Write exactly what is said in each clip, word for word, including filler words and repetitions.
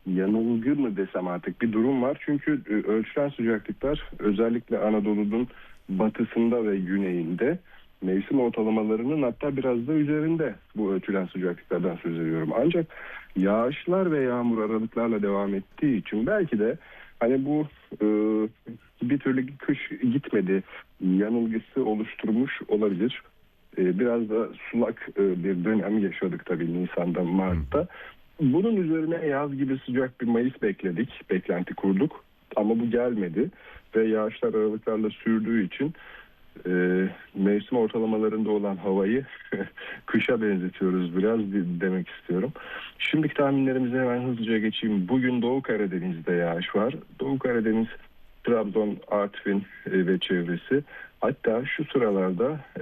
yanılgı mı desem artık bir durum var. Çünkü e, ölçülen sıcaklıklar özellikle Anadolu'nun batısında ve güneyinde mevsim ortalamalarının hatta biraz da üzerinde bu ölçülen sıcaklıklardan söz ediyorum. Ancak yağışlar ve yağmur aralıklarla devam ettiği için belki de hani bu e, bir türlü kış gitmedi yanılgısı oluşturmuş olabilir. E, biraz da sulak e, bir dönem yaşadık tabii Nisan'da, Mart'ta. Bunun üzerine yaz gibi sıcak bir Mayıs bekledik, beklenti kurduk. Ama bu gelmedi ve yağışlar aralıklarla sürdüğü için e, mevsim ortalamalarında olan havayı kışa benzetiyoruz biraz demek istiyorum. Şimdiki tahminlerimize hemen hızlıca geçeyim. Bugün Doğu Karadeniz'de yağış var. Doğu Karadeniz, Trabzon, Artvin e, ve çevresi. Hatta şu sıralarda e,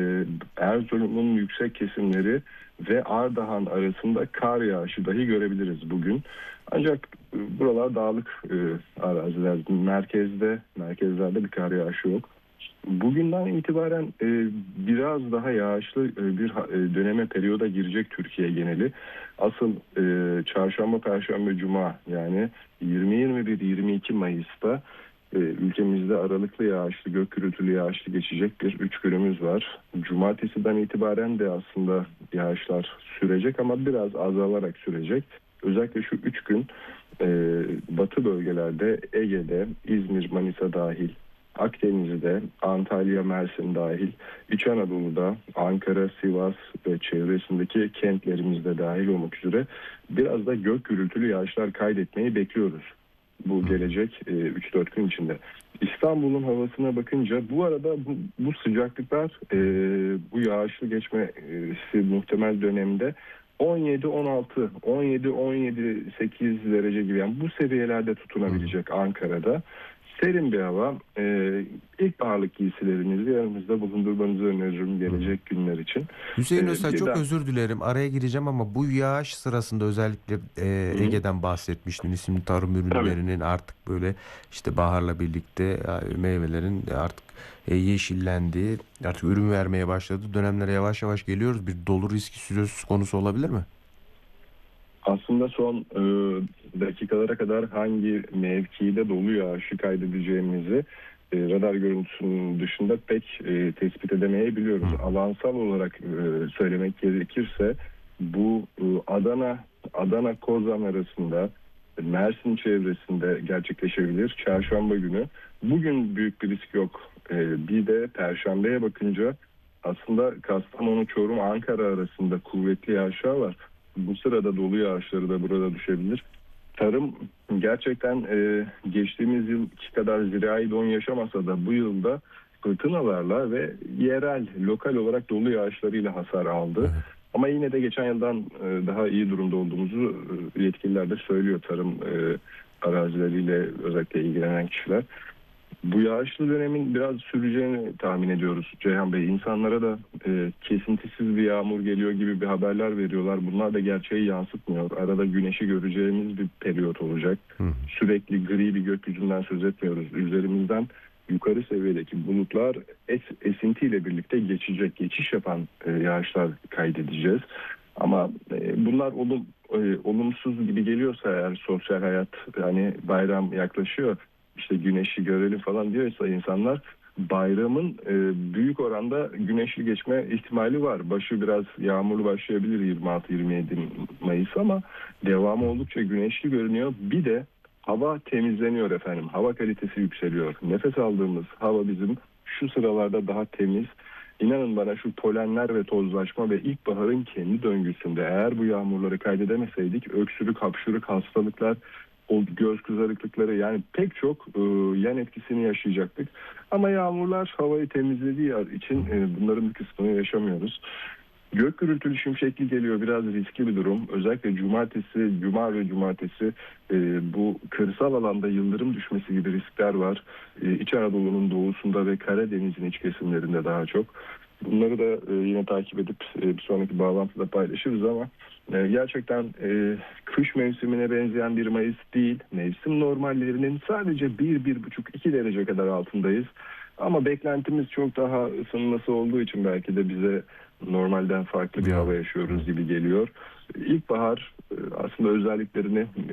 Erzurum'un yüksek kesimleri ve Ardahan arasında kar yağışı dahi görebiliriz bugün. Ancak e, buralar dağlık e, araziler. Merkezde, merkezlerde bir kar yağışı yok. Bugünden itibaren e, biraz daha yağışlı e, bir e, döneme, periyoda girecek Türkiye geneli. Asıl e, çarşamba, perşembe, cuma yani yirmi, yirmi bir, yirmi iki Mayıs'ta e, ülkemizde aralıklı yağışlı, gök gürültülü yağışlı geçecek bir üç günümüz var. Cumartesiden itibaren de aslında yağışlar sürecek ama biraz azalarak sürecek. Özellikle şu üç gün e, batı bölgelerde, Ege'de, İzmir, Manisa dahil, Akdeniz'de, Antalya, Mersin dahil, İç Anadolu'da, Ankara, Sivas ve çevresindeki kentlerimizde dahil olmak üzere biraz da gök gürültülü yağışlar kaydetmeyi bekliyoruz. Bu gelecek e, üç dört gün içinde. İstanbul'un havasına bakınca bu arada bu, bu sıcaklıklar e, bu yağışlı geçmesi muhtemel dönemde on yedi on altı, on yedi on yedi sekiz derece gibi yani bu seviyelerde tutunabilecek Ankara'da. Serin bir hava. Ee, ilkbaharlık giysilerinizi yanımızda bulundurmanızı öneririm gelecek günler için. Hüseyin Ee, Öztay, bir çok de özür dilerim, araya gireceğim ama bu yağış sırasında özellikle e, Hı, Ege'den bahsetmiştin. İsimli tarım tabii. ürünlerinin artık böyle işte baharla birlikte e, meyvelerin artık e, yeşillendiği, artık ürün vermeye başladığı dönemlere yavaş yavaş geliyoruz. Bir dolu riski söz konusu olabilir mi? Aslında son e, dakikalara kadar hangi mevkide dolu yağışı kaydedeceğimizi e, radar görüntüsünün dışında pek e, tespit edemeyebiliyoruz. Hı. Alansal olarak e, söylemek gerekirse bu e, Adana Adana Kozan arasında, Mersin çevresinde gerçekleşebilir. Çarşamba günü. Bugün büyük bir risk yok. E, bir de Perşembeye bakınca aslında Kastamonu, Çorum, Ankara arasında kuvvetli yağışlar var. Bu sırada dolu yağışları da burada düşebilir. Tarım gerçekten e, geçtiğimiz yılki kadar zirai don yaşamasa da bu yılda fırtınalarla ve yerel, lokal olarak dolu yağışlarıyla hasar aldı. Evet. Ama yine de geçen yıldan e, daha iyi durumda olduğumuzu e, yetkililer de söylüyor, tarım e, arazileriyle özellikle ilgilenen kişiler. Bu yağışlı dönemin biraz süreceğini tahmin ediyoruz Ceyhan Bey. İnsanlara da e, kesintisiz bir yağmur geliyor gibi bir haberler veriyorlar. Bunlar da gerçeği yansıtmıyor. Arada güneşi göreceğimiz bir periyot olacak. Hı. Sürekli gri bir gökyüzünden söz etmiyoruz. Üzerimizden yukarı seviyedeki bulutlar es, esintiyle birlikte geçecek, geçiş yapan e, yağışlar kaydedeceğiz. Ama e, bunlar olum, e, olumsuz gibi geliyorsa eğer sosyal hayat, yani bayram yaklaşıyor, işte güneşi görelim falan diyorsa insanlar, bayramın e, büyük oranda güneşli geçme ihtimali var. Başı biraz yağmurlu başlayabilir yirmi altı yirmi yedi Mayıs ama devamı oldukça güneşli görünüyor. Bir de hava temizleniyor efendim. Hava kalitesi yükseliyor. Nefes aldığımız hava bizim şu sıralarda daha temiz. İnanın bana, şu polenler ve tozlaşma ve ilkbaharın kendi döngüsünde eğer bu yağmurları kaydedemeseydik öksürük, hapşırık, hastalıklar, o göz kızarıklıkları, yani pek çok e, yan etkisini yaşayacaktık. Ama yağmurlar havayı temizlediği için e, bunların bir kısmını yaşamıyoruz. Gök gürültülü şimşekli geliyor, biraz riskli bir durum. Özellikle cumartesi, cuma ve cumartesi e, bu kırsal alanda yıldırım düşmesi gibi riskler var. E, İç Anadolu'nun doğusunda ve Karadeniz'in iç kesimlerinde daha çok. Bunları da e, yine takip edip e, bir sonraki bağlantıda paylaşırız ama e, gerçekten e, kış mevsimine benzeyen bir Mayıs değil. Mevsim normallerinin sadece bir bir buçuk iki derece kadar altındayız. Ama beklentimiz çok daha ısınması olduğu için belki de bize normalden farklı bir Evet. hava yaşıyoruz gibi geliyor. İlkbahar e, aslında özelliklerini